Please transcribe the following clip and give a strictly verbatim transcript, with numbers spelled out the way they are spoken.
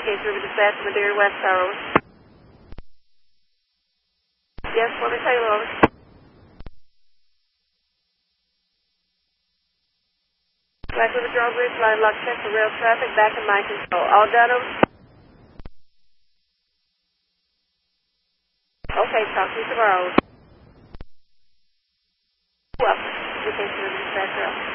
Case River Dispatch, Madeira West Star, over. Yes, let me tell you, over. Black River Drawbridge, line lock check for rail traffic, back in my control. All done, over? Okay, talk to you tomorrow. Welcome. Case River Dispatch, over.